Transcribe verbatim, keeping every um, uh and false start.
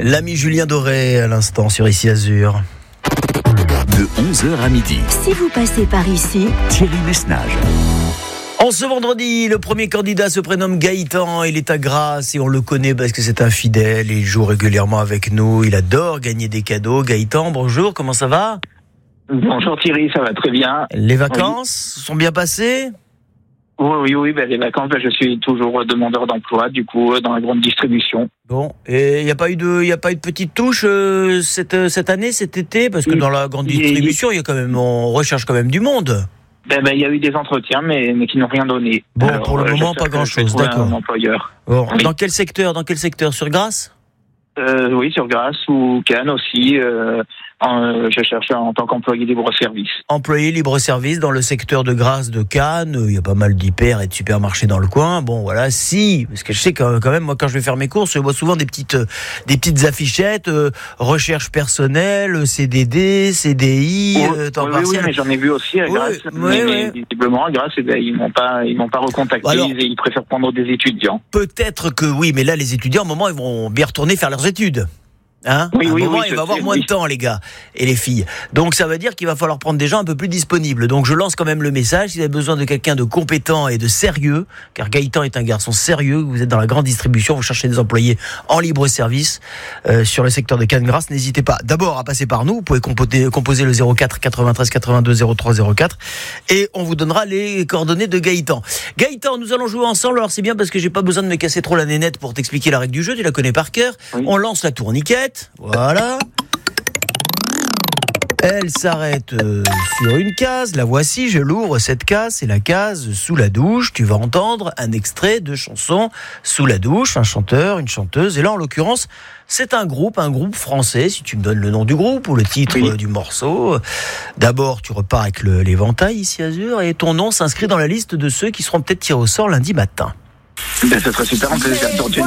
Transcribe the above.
L'ami Julien Doré à l'instant sur Ici Azur. De onze heures à midi. Si vous passez par ici, Thierry Messnage. En ce vendredi, le premier candidat se prénomme Gaëtan. Il est à Grasse et on le connaît parce que c'est un fidèle. Il joue régulièrement avec nous. Il adore gagner des cadeaux. Gaëtan, bonjour, comment ça va ? Bonjour Thierry, ça va très bien. Les vacances oui. sont bien passées ? Oui, oui, oui. Ben, les vacances, ben, je suis toujours demandeur d'emploi, du coup, dans la grande distribution. Bon, et il n'y a pas eu de, il y a pas eu de petite touche euh, cette cette année, cet été, parce que il, dans la grande distribution, il y a quand même, on recherche quand même du monde. Ben, ben, il y a eu des entretiens, mais, mais qui n'ont rien donné. Bon, Alors, pour le euh, moment, pas grand-chose, d'accord. Un employeur. Bon, oui. Dans quel secteur, dans quel secteur, sur Grasse ? euh, Oui, sur Grasse ou Cannes aussi. Euh, en, je cherche en tant qu'employé libre-service. Employé libre-service dans le secteur de Grasse, de Cannes. Il y a pas mal d'hyper et de supermarchés dans le coin. Bon, voilà, si, parce que je sais quand même, moi, quand je vais faire mes courses, je vois souvent des petites, des petites affichettes, euh, recherche personnelle, C D D, C D I, oui, euh, temps oui, partiel. Oui, mais j'en ai vu aussi à Grasse. Oui, mais, oui, mais oui. visiblement, à Grasse, eh ben, ils m'ont pas, ils m'ont pas recontacté. Alors, ils, ils préfèrent prendre des étudiants. Peut-être que oui, mais là, les étudiants, à un moment, ils vont bien retourner faire leurs études. Hein oui, à un oui, moment, oui, il va y avoir sais, moins oui. de temps, les gars et les filles. Donc, ça veut dire qu'il va falloir prendre des gens un peu plus disponibles. Donc, je lance quand même le message. Si vous avez besoin de quelqu'un de compétent et de sérieux, car Gaëtan est un garçon sérieux, vous êtes dans la grande distribution, vous cherchez des employés en libre service euh, sur le secteur de Cannes-Grasse, n'hésitez pas d'abord à passer par nous. Vous pouvez composer, composer le zéro quatre quatre-vingt-treize quatre-vingt-deux zéro trois zéro quatre et on vous donnera les coordonnées de Gaëtan. Gaëtan, nous allons jouer ensemble. Alors, c'est bien parce que j'ai pas besoin de me casser trop la nénette pour t'expliquer la règle du jeu. Tu la connais par cœur. Oui. On lance la tourniquette. Voilà. Elle s'arrête euh, sur une case, la voici, je l'ouvre, cette case, c'est la case sous la douche. Tu vas entendre un extrait de chanson sous la douche, un chanteur, une chanteuse. Et là, en l'occurrence, c'est un groupe, un groupe français, si tu me donnes le nom du groupe ou le titre oui. euh, du morceau. D'abord, tu repars avec le, l'éventail ici Azur et ton nom s'inscrit dans la liste de ceux qui seront peut-être tirés au sort lundi matin. Ben, ça serait super, en plus,